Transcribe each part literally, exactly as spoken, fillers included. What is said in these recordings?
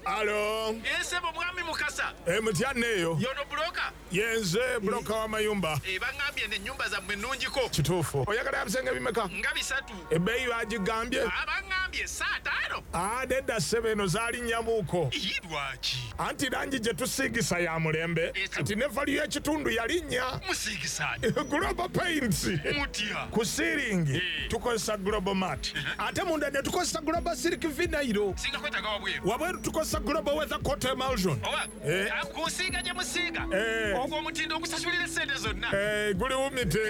Alo. Ese bo mwami mukasa. E mutyaneyo. Yono broka. Yenze broka wa mayumba. E bangambye ne nyumba za mwenunjiko. Kituufu. Oyagala abisenge bimeka? Nga bisatu. Ebbeeyi bagigambye? Abangambye saa taano. Ah, nedda ssebo eno zaali nnyamuuko. Lwaki? Anti langi gye tusiigisa ya mulembe. Kati ne valiyo y'ekitundu yalinnya. Musiigisaani. Global Paints. Mutya. Ku siiringi tukozesa Global Mat. Ate munda ne tukozesa Global Silk Vinyl. Singa kwetaga wabweru. Wabweru tukozesa Global Weather Coat Emulsion. Owa. Eh. Kusiiga gye musiiga. Eh. Ogwo omutindo ogusasulira ssente zonna. Eh, guli wumite.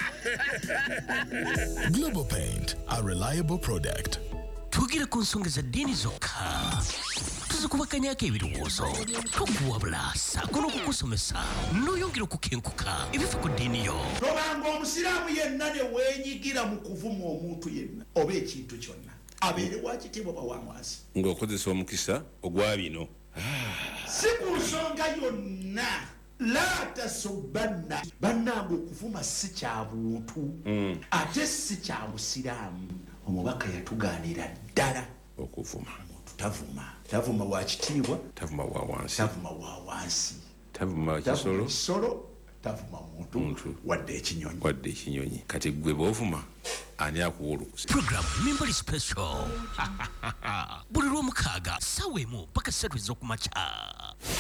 Global Paint, a reliable product. Tugira ku nsonga za ddiini zokka. Tuzikubakanyako ebirowoozo. Tokuwabula ssaako n'okukusomesa n'oyongera okukenkuka ebifa ku ddiini yo. Tobanga omusiraamu yenna ne weenyigira mu kuvuma omuntu yenna oba ekintu kyonna abeere wa kitiibwa bawamwasi ng'okozesa omukisa ogwa bino. si ku nsonga yonna la tasubbanna bannange okuvuma si kya buntu ate si kya busiraamu. Omubaka yatugaanira ddala okuvuma. Tavuma tavuma wa kitiibwa, tavuma wa wansi, tavuma wa wansi, tavuma kisolo, kisolo, tavuma muntu, muntu wadde ekinyonyi, wadde ekinyonyi. Kati gwe bw'ovuma ani akuwulukusa. Program Members Special. Buli lw'omukaaga ssaawa emu paka ssatu ez'okumakya.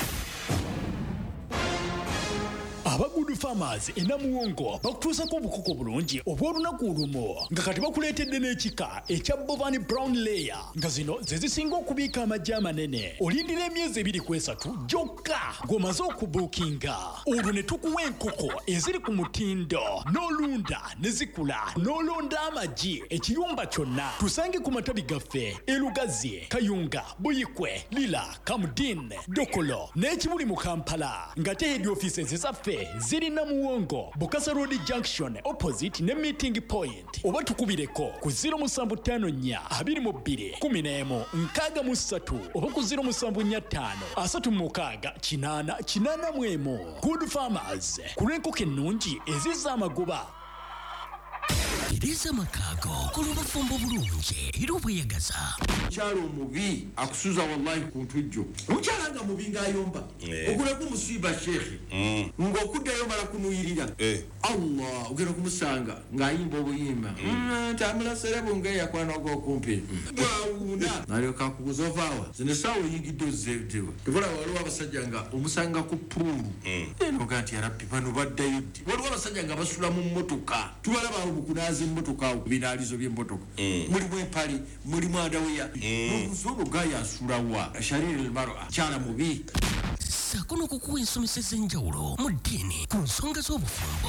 Aba Good Farmers enamuwongo bakutuusako obukuko bulungi obw'olunaku olumu nga kati bakuleetedde n'ekika ekya Bovani Brown Layer nga zino ze zisinga okubiika amajja amanene. Olindira emyezi ebiri ku esatu gyokka ng'omaze okubuukinga. Olwo ne tukuwa enkoko eziri ku mutindo n'olunda ne zikula n'olonda amagi ekiyumba kyonna. Tusange ku matabi gaffe e Lugazi, Kayunga, Buyikwe, Lila, Kamudin, Dokolo n'ekibuli mu Kampala. Ng'ate head offices ezaffe ziri Namuwongo, Bukasa Road Junction opposite ne meeting point. Oba tukubireko ku zero musanvu ttaano nnya abiri mu bbiri kumi n'emu nkaaga mu ssatu oba ku zero musanvu nnya ttaano asatu mu mukaaga kinaana kinaana mu emu. Good Farmers ku lw'enkoko ennungi ezizza amagoba. Iriza makaago kulubafumbo bulungi era obweyagaza. Kyalo mubi akusuza wallahi ku ntujjo. Omukyala nga mubi ng'ayomba ogulako musiba shekhi ng'okuddayo mala kunuyirira Allah ogera kumusanga ng'ayimba obuyimba tambula serebo ng'eyakwanaga okumpi bwawuuna nalyoka kubuza ovaawa zino saawa oyingidde ozzeedewa tebula waliwo abasajja nga omusanga ku puulu enoga nti yarabbi bano baddayo ddi waliwo abasajja nga basula mu mmotoka tubalaba abo bukunaazi mmotoka binaalizo by'emmotoka mulimu empali mulimu adaweya n'omusono gayasulawa shariri almara kyala mubi ssaako n'okukuwa ensomesa ez'enjawulo mu ddiini ku nsonga z'obufumbo.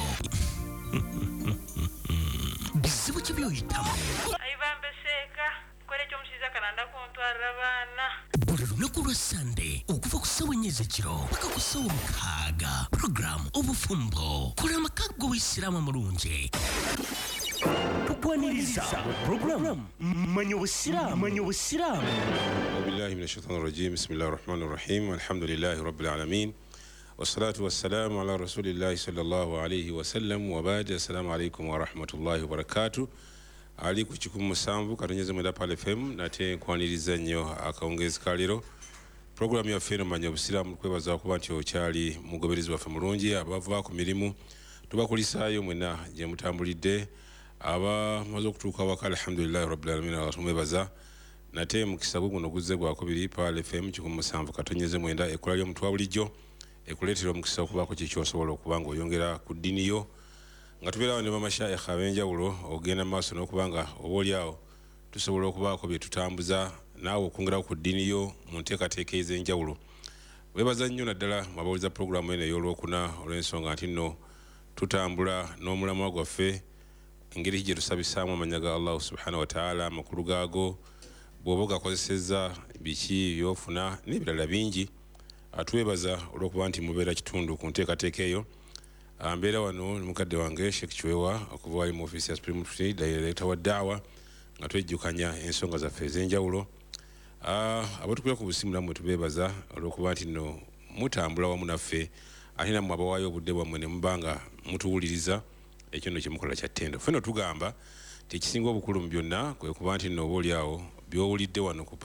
Bizibu ki by'oyitamu? Aibambeseka kore kyo musiza kalanda kuntwalira baana. Buli lunaku lwa Sande okuva ku ssaawa ennya ez'ekiro paka ku ssaawa mukaaga. Program obufumbo kola amakaago w'Isiraamu amulungi. Tukwaniriza program Manyo Obusiraamu. Manyo Obusiraamu. Billahi minash shaitanir rajim. Bismillahir rahmanir rahim. Alhamdulillahi rabbil alamin. Wassalatu wassalamu ala rasulillahi sallallahu alayhi wa sallam wa ba'd. Assalamu alaykum wa rahmatullahi wa barakatuh. Ali ku kikumu musanvu katonyeze mwenda pale F M nate nkwaniriza nnyo akawungezi kaliro. Program ya feno Manyo Obusiraamu kwebaza okuba nti okyali mugoberezi waffe mulungi abava ku mirimu tubakulisaayo mwena gye mutambulidde. Aba mazo kutuka waka alhamdulillah rabbil alamin atumwebaza nate mukisa guno guzze gwako biri pale F M kikumu musanvu katonyeze mwenda ekola lyo mutwa bulijjo ekuletera omukisa okubaako kiki osobola okubanga oyongera ku ddiini yo nga tubeerawo ne bamashayikha ab'enjawulo ogenda maaso n'okubanga oba oliawo tusobola okubaako bye tutambuza naawe okwongerawo ku ddiini yo mu nteekateeka ez'enjawulo. Weebaza nnyo naddala mwabawuliza puroguramu eno ey'olwokuna olw'ensonga nti nno tutambula n'omulamwa gwaffe engeri gye tusabisaamu amanya ga Allah subhanahu wa ta'ala amakulu gaago bw'oba ogakozesezza biki by'ofuna n'ebirala bingi. Atwebaza olw'okuba nti mubeera kitundu ku nteekateeka eyo. Mbeera wano mukadde wange Sheikh Chwewa okuva wali mu ofiisi ya Supreme Mufti Director wa Daawa nga twejjukanya ensonga zaffe ez'enjawulo. Abatukulira ku busimu nammwe tubeebaza olw'okuba nti nno mutambula wamu naffe ate nammwe abawaayo obudde bwammwe ne mubanga mutuwuliriza ekyo nno kyemukola kya ttendo. Ffenno tugamba tekisinga obukulu mu byonna kwe kuba nti nno oba oliawo by'owulidde wano ku